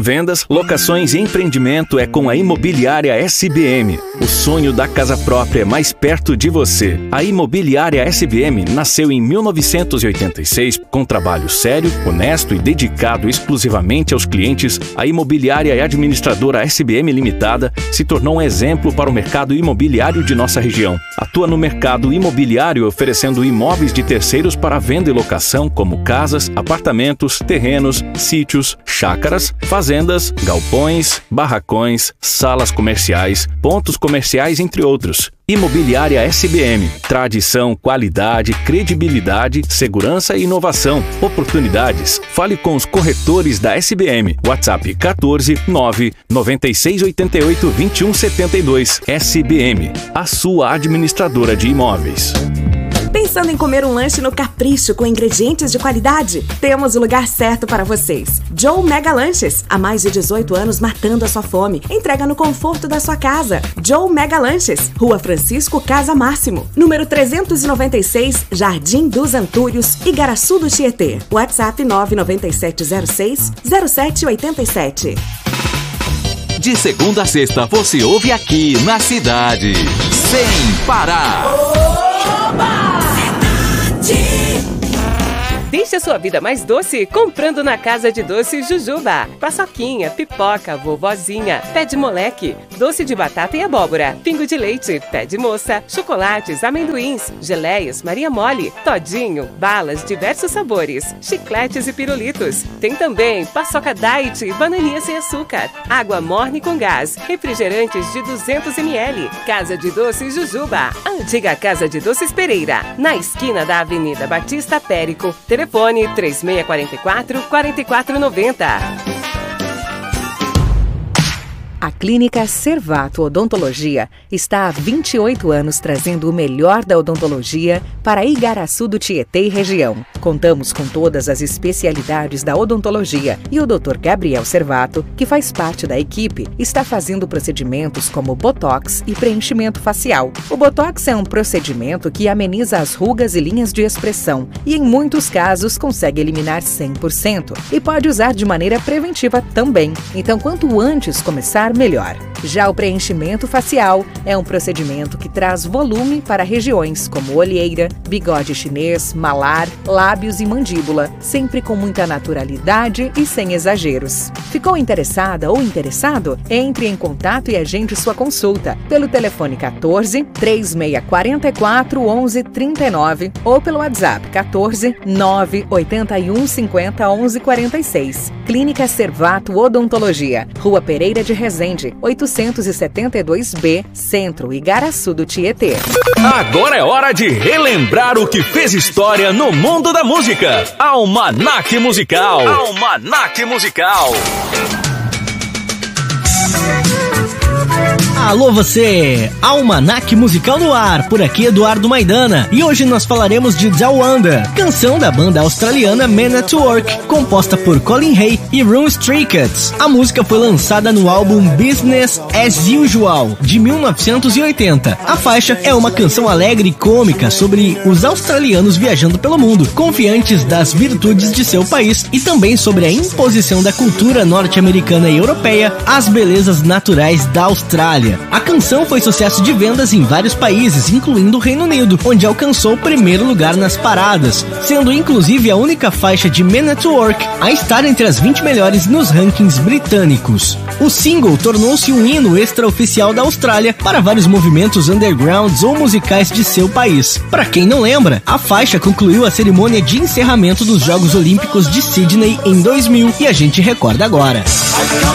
Vendas, locações e empreendimento é com a Imobiliária SBM. O sonho da casa própria é mais perto de você. A Imobiliária SBM nasceu em 1986 com trabalho sério, honesto e dedicado exclusivamente aos clientes. A imobiliária e administradora SBM Limitada se tornou um exemplo para o mercado imobiliário de nossa região. Atua no mercado imobiliário oferecendo imóveis de terceiros para venda e locação, como casas, apartamentos, terrenos, sítios, chácaras, fazendas, galpões, barracões, salas comerciais, pontos comerciais, entre outros. Imobiliária SBM. Tradição, qualidade, credibilidade, segurança e inovação. Oportunidades. Fale com os corretores da SBM. WhatsApp 14 9 96 88 21 72. SBM, a sua administradora de imóveis. Pensando em comer um lanche no Capricho com ingredientes de qualidade? Temos o lugar certo para vocês. Joe Mega Lanches. Há mais de 18 anos matando a sua fome. Entrega no conforto da sua casa. Joe Mega Lanches. Rua Francisco Casa Máximo. Número 396, Jardim dos Antúrios, Igaraçu do Tietê. WhatsApp 99706-0787. De segunda a sexta você ouve aqui na cidade. Sem parar. Deixe a sua vida mais doce comprando na Casa de Doce Jujuba. Paçoquinha, pipoca, vovozinha, pé de moleque, doce de batata e abóbora, pingo de leite, pé de moça, chocolates, amendoins, geleias, Maria Mole, todinho, balas, diversos sabores, chicletes e pirulitos. Tem também paçoca diet, bananinha sem açúcar, água morne com gás, refrigerantes de 200 ml. Casa de Doce Jujuba, a antiga Casa de Doces Pereira, na esquina da Avenida Batista Périco. Telefone 3644-4490. A Clínica Servato Odontologia está há 28 anos trazendo o melhor da odontologia para Igaraçu do Tietê e região. Contamos com todas as especialidades da odontologia e o Dr. Gabriel Servato, que faz parte da equipe, está fazendo procedimentos como botox e preenchimento facial. O botox é um procedimento que ameniza as rugas e linhas de expressão e, em muitos casos, consegue eliminar 100% e pode usar de maneira preventiva também. Então, quanto antes começar, melhor. Já o preenchimento facial é um procedimento que traz volume para regiões como olheira, bigode chinês, malar, lábios e mandíbula, sempre com muita naturalidade e sem exageros. Ficou interessada ou interessado? Entre em contato e agende sua consulta pelo telefone 14 3644 1139 ou pelo WhatsApp 14 981 50 11 46. Clínica Servato Odontologia, Rua Pereira de Resende, 872B, Centro, Igaraçu do Tietê. Agora é hora de relembrar o que fez história no mundo da música. Almanac Musical. Almanac Musical. Alô você! Almanac Musical no ar, por aqui Eduardo Maidana, e hoje nós falaremos de Down Under, canção da banda australiana Men at Work, composta por Colin Hay e Ron Strickett. A música foi lançada no álbum Business as Usual, de 1980. A faixa é uma canção alegre e cômica sobre os australianos viajando pelo mundo, confiantes das virtudes de seu país e também sobre a imposição da cultura norte-americana e europeia às belezas naturais da Austrália. A canção foi sucesso de vendas em vários países, incluindo o Reino Unido, onde alcançou o primeiro lugar nas paradas, sendo inclusive a única faixa de Men at Work a estar entre as 20 melhores nos rankings britânicos. O single tornou-se um hino extraoficial da Austrália para vários movimentos undergrounds ou musicais de seu país. Para quem não lembra, a faixa concluiu a cerimônia de encerramento dos Jogos Olímpicos de Sydney em 2000 e a gente recorda agora.